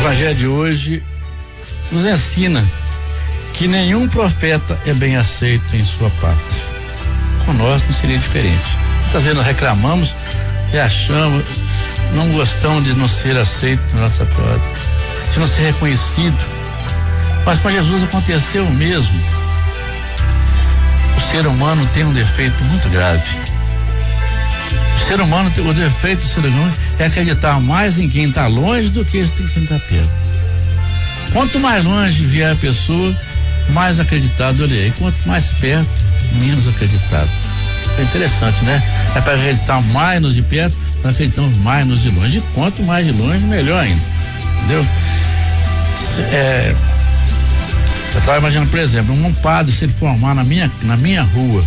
Evangelho de hoje nos ensina que nenhum profeta é bem aceito em sua pátria. Com nós não seria diferente. Muitas vezes nós reclamamos e achamos, não gostamos de não ser aceito na nossa pátria, de não ser reconhecido. Mas com Jesus aconteceu o mesmo. O ser humano tem um defeito muito grave. O defeito do ser humano é acreditar mais em quem está longe do que em quem está perto. Quanto mais longe vier a pessoa, mais acreditado ele é. E quanto mais perto, menos acreditado. É interessante, né? É para acreditar mais nos de perto, nós acreditamos mais nos de longe. E quanto mais de longe, melhor ainda. Entendeu? Eu estava imaginando, por exemplo, um padre se ele formar na minha rua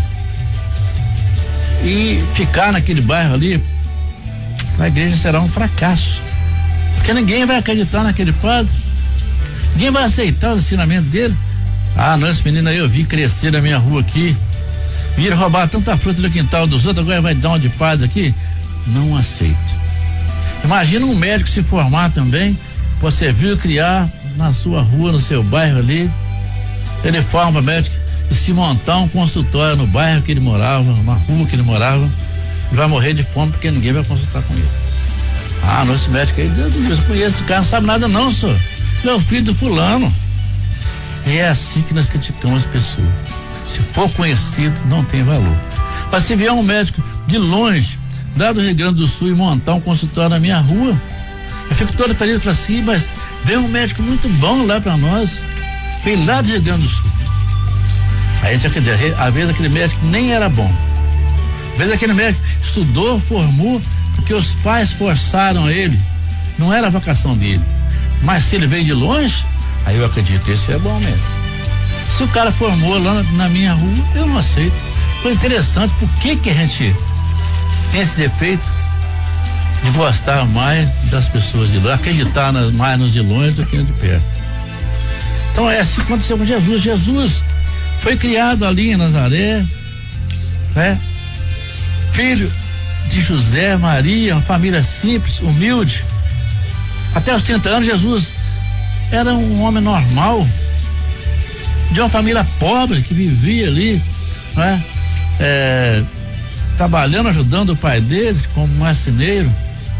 e ficar naquele bairro ali, a igreja será um fracasso. Porque ninguém vai acreditar naquele padre. Ninguém vai aceitar os ensinamentos dele. Ah, não, esse menino aí eu vi crescer na minha rua aqui. Viram roubar tanta fruta do quintal dos outros, agora vai dar uma de padre aqui. Não aceito. Imagina um médico se formar também, você viu criar na sua rua, no seu bairro ali. Ele forma médico e se montar um consultório no bairro que ele morava, na rua que ele morava, ele vai morrer de fome porque ninguém vai consultar com ele. Ah, não, esse médico aí, Deus, eu conheço esse cara, não sabe nada não, senhor. Ele é o filho do fulano. E é assim que nós criticamos as pessoas. Se for conhecido, não tem valor. Mas se vier um médico de longe, lá do Rio Grande do Sul, e montar um consultório na minha rua, eu fico todo feliz para si, mas vem um médico muito bom lá para nós, vem lá do Rio Grande do Sul. Aí a gente acredita, às vezes aquele médico nem era bom. Às vezes aquele médico estudou, formou, porque os pais forçaram ele. Não era a vocação dele. Mas se ele veio de longe, aí eu acredito, esse é bom mesmo. Se o cara formou lá na minha rua, eu não aceito. Foi interessante, por que a gente tem esse defeito de gostar mais das pessoas de longe, acreditar mais nos de longe do que nos de perto. Então é assim que aconteceu com Jesus. Jesus foi criado ali em Nazaré, né? Filho de José, Maria, uma família simples, humilde. Até os 30 anos, Jesus era um homem normal, de uma família pobre que vivia ali, né? Trabalhando, ajudando o pai dele como marceneiro.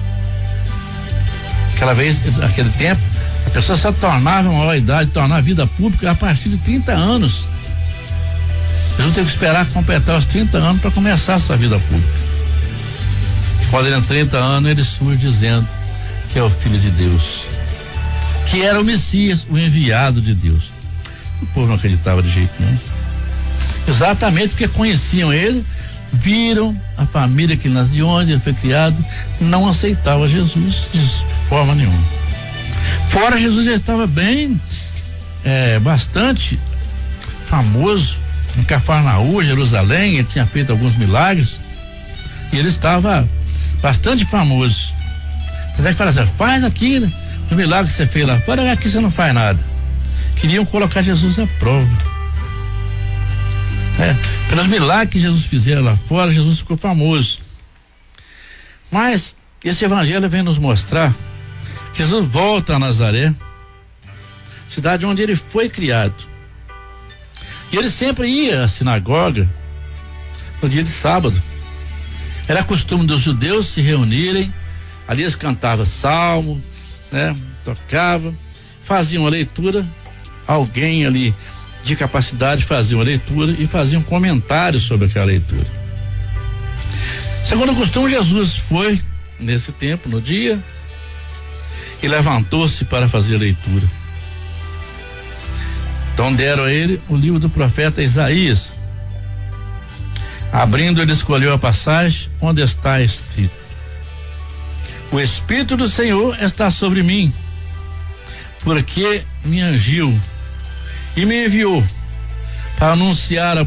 Aquele tempo, a pessoa só tornava maior idade, tornava a vida pública a partir de 30 anos. Jesus teve que esperar completar os 30 anos para começar a sua vida pública. Quando ele tem 30 anos, ele surge dizendo que é o Filho de Deus, que era o Messias, o enviado de Deus. O povo não acreditava de jeito nenhum. Exatamente porque conheciam ele, viram a família de onde ele foi criado, não aceitava Jesus de forma nenhuma. Fora, Jesus já estava bem, bastante famoso em Cafarnaum, Jerusalém. Ele tinha feito alguns milagres e ele estava bastante famoso. Até que fala assim, faz aqui, né? O milagre que você fez lá fora, aqui você não faz nada. Queriam colocar Jesus à prova. Pelos milagres que Jesus fizeram lá fora, Jesus ficou famoso. Mas esse evangelho vem nos mostrar que Jesus volta a Nazaré, cidade onde ele foi criado. E ele sempre ia à sinagoga no dia de sábado. Era costume dos judeus se reunirem, ali eles cantavam salmo, né? Tocavam, faziam a leitura, alguém ali de capacidade fazia uma leitura e fazia um comentário sobre aquela leitura. Segundo o costume, Jesus foi nesse tempo, no dia, e levantou-se para fazer a leitura. Então deram a ele o livro do profeta Isaías. Abrindo, ele escolheu a passagem onde está escrito: o Espírito do Senhor está sobre mim, porque me ungiu e me enviou para anunciar a